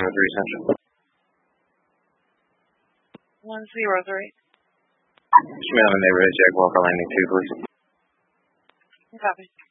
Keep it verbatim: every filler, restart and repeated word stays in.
with Recension. one zero three. Smith in the neighborhood, Jack Walker Landing two, please. Copy.